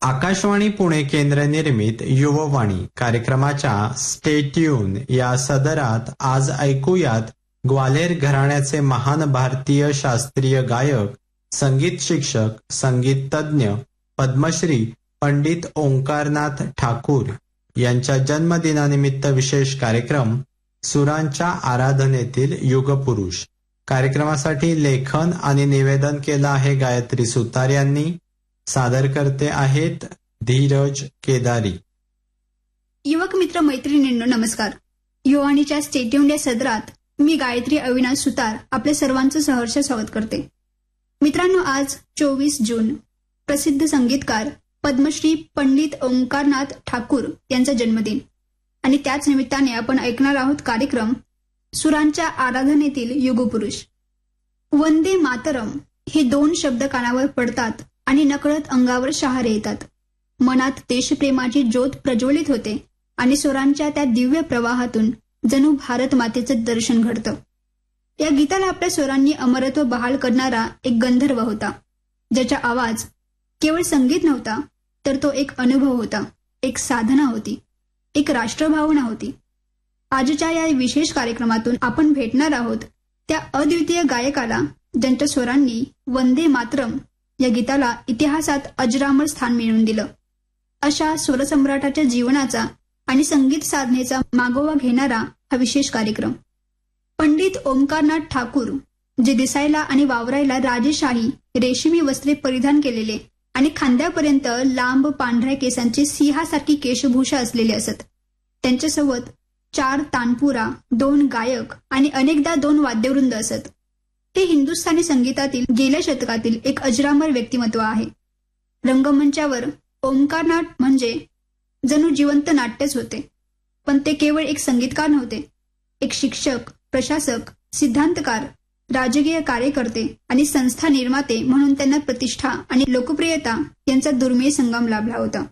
आकाशवाणी पुणे केंद्र निर्मित युववाणी कार्यक्रमाच्या स्टे ट्यून या सदरात आज ऐकूयात ग्वाल्हेर घराण्याचे महान भारतीय शास्त्रीय गायक, संगीत शिक्षक, संगीत तज्ञ, पद्मश्री पंडित ओंकारनाथ ठाकूर यांच्या जन्मदिनानिमित्त विशेष कार्यक्रम सुरांच्या आराधनेतील युगपुरुष. कार्यक्रमासाठी लेखन आणि निवेदन केलं आहे गायत्री सुतार यांनी. सादर करते आहेत धीरज केदारी. युवक मित्र मैत्रिणींनो नमस्कार. युवाणीच्या स्टेट्यून या सदरात मी गायत्री अविनाश सुतार आपल्या सर्वांचं सहर्ष स्वागत करते. मित्रांनो, आज 24 जून प्रसिद्ध संगीतकार पद्मश्री पंडित ओंकारनाथ ठाकूर यांचा जन्मदिन आणि त्याच निमित्ताने आपण ऐकणार आहोत कार्यक्रम सुरांच्या आराधनेतील युगपुरुष. वंदे मातरम हे 2 शब्द कानावर पडतात आणि नकळत अंगावर शहारे येतात. मनात देशप्रेमाची ज्योत प्रज्वलित होते आणि स्वरांच्या त्या दिव्य प्रवाहातून जणू भारत मातेचं दर्शन घडतं. या गीताला आपल्या स्वरांनी अमरत्व बहाल करणारा एक गंधर्व होता, ज्याचा आवाज केवळ संगीत नव्हता, तर तो एक अनुभव होता, एक साधना होती, एक राष्ट्रभावना होती. आजच्या या विशेष कार्यक्रमातून आपण भेटणार आहोत त्या अद्वितीय गायकाला, ज्यांच्या स्वरांनी वंदे मातरम या गीताला इतिहासात अजरामर स्थान मिळवून दिलं. अशा स्वरसम्राटाच्या जीवनाचा आणि संगीत साधनेचा मागोवा घेणारा हा विशेष कार्यक्रम. पंडित ओंकारनाथ ठाकूर, जे दिसायला आणि वावरायला राजेशाही रेशमी वस्त्रे परिधान केलेले आणि खांद्यापर्यंत लांब पांढऱ्या केसांची सिंहासारखी केशभूषा असलेले असत. त्यांच्यासोबत 4 तानपुरा, 2 गायक आणि अनेकदा 2 वाद्यवृंद असत. ते हिंदुस्थानी संगीतातील गेल्या शतकातील एक अजरामर व्यक्तिमत्व आहे. रंगमंचावर ओंकारनाथ म्हणजे जणू जिवंत नाट्यच होते. पण ते केवळ एक संगीतकार नव्हते. एक शिक्षक, प्रशासक, सिद्धांतकार, राजकीय कार्यकर्ते आणि संस्था निर्माते म्हणून त्यांना प्रतिष्ठा आणि लोकप्रियता यांचा दुर्मिळ संगम लाभला होता.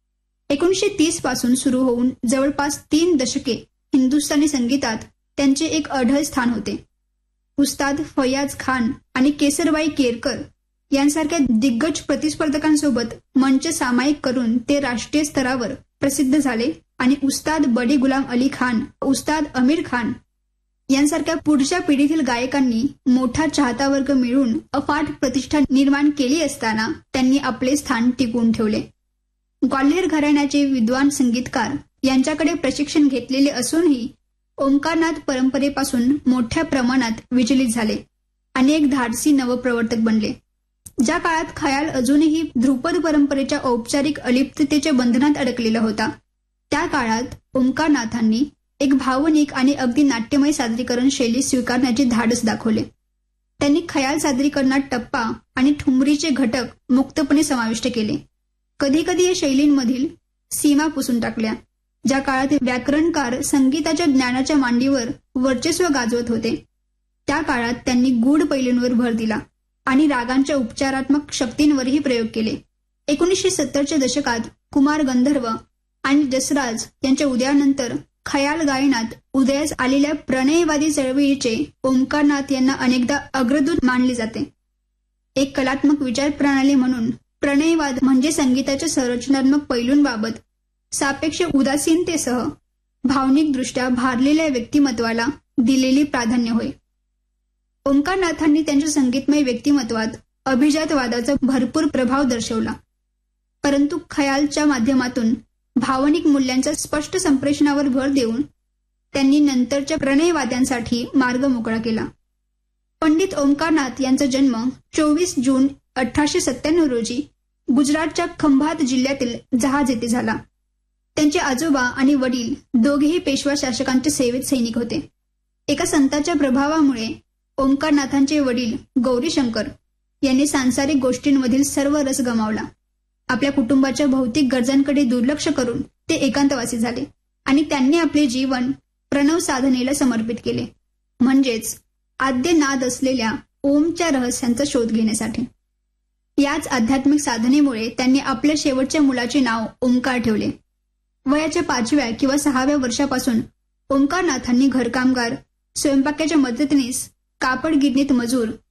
1930 पासून सुरू होऊन जवळपास 3 दशके हिंदुस्थानी संगीतात त्यांचे एक अढळ स्थान होते. उस्ताद फयाज खान आणि केसरबाई केरकर यांसारख्या दिग्गज प्रतिस्पर्धकांसोबत मंच सामायिक करून ते राष्ट्रीय स्तरावर प्रसिद्ध झाले आणि उस्ताद बडी गुलाम अली खान, उस्ताद आमिर खान यांसारख्या पुढच्या पिढीतील गायकांनी मोठा चाहता वर्ग मिळून अफाट प्रतिष्ठा निर्माण केली असताना त्यांनी आपले स्थान टिकवून ठेवले. ग्वाल्हेर घराण्याचे विद्वान संगीतकार यांच्याकडे प्रशिक्षण घेतलेले असूनही ओंकारनाथ परंपरेपासून मोठ्या प्रमाणात विचलित झाले. अनेक धाडसी नवप्रवर्तक बनले. ज्या काळात खयाल अजूनही ध्रुपद परंपरेच्या औपचारिक अलिप्ततेच्या बंधनात अडकलेला होता, त्या काळात ओंकारनाथांनी एक भावनिक आणि अगदी नाट्यमय सादरीकरण शैली स्वीकारण्याचे धाडस दाखवले. त्यांनी खयाल सादरीकरणात टप्पा आणि ठुमरीचे घटक मुक्तपणे समाविष्ट केले. कधीकधी या शैलींमधील सीमा पुसून टाकल्या. ज्या काळात व्याकरणकार संगीताच्या ज्ञानाच्या मांडीवर वर्चस्व गाजवत होते, त्या काळात त्यांनी गूढ पैलूंवर भर दिला आणि रागांच्या उपचारात्मक शक्तींवरही प्रयोग केले. 1970च्या दशकात कुमार गंधर्व आणि जसराज यांच्या उदयानंतर खयाल गायनात उदयास आलेल्या प्रणयवादी चळवळीचे ओंकारनाथ यांना अनेकदा अग्रदूत मानले जाते. एक कलात्मक विचार प्रणाली म्हणून प्रणयवाद म्हणजे संगीताच्या संरचनात्मक पैलूंबाबत सापेक्ष उदासीनतेसह भावनिकदृष्ट्या भारलेल्या व्यक्तिमत्वाला दिलेली प्राधान्य होय. ओंकारनाथांनी त्यांच्या संगीतमय व्यक्तिमत्वात अभिजातवादाचा भरपूर प्रभाव दर्शवला, परंतु खयालच्या माध्यमातून भावनिक मूल्यांच्या स्पष्ट संप्रेषणावर भर देऊन त्यांनी नंतरच्या प्रणयवाद्यांसाठी मार्ग मोकळा केला. पंडित ओंकारनाथ यांचा जन्म 24 जून 1897 रोजी गुजरातच्या खंभात जिल्ह्यातील जहाज येथे झाला. त्यांचे आजोबा आणि वडील दोघेही पेशवा शासकांच्या सेवेत सैनिक होते. एका संतांच्या प्रभावामुळे ओंकारनाथांचे वडील गौरीशंकर यांनी सांसारिक गोष्टींमधील सर्व रस गमावला. आपल्या कुटुंबाच्या भौतिक गरजांकडे दुर्लक्ष करून ते एकांतवासी झाले आणि त्यांनी आपले जीवन प्रणव साधनेला समर्पित केले, म्हणजेच आद्य नाद असलेल्या ओमच्या रहस्यांचा शोध घेण्यासाठी. याच आध्यात्मिक साधनेमुळे त्यांनी आपल्या शेवटच्या मुलाचे नाव ओंकार ठेवले. वयाच्या 5व्या किंवा 6व्या वर्षापासून ओंकारनाथांनी घरकामगार, स्वयंपाकाच्या मदतीनेस, कापड गिरणीत मजूर